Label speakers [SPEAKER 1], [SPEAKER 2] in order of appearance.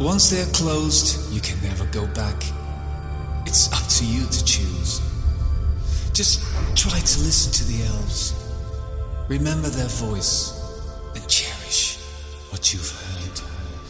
[SPEAKER 1] Once they're closed, you can never go back. It's up to you to choose. Just try to listen to the elves. Remember their voice and cherish what you've heard.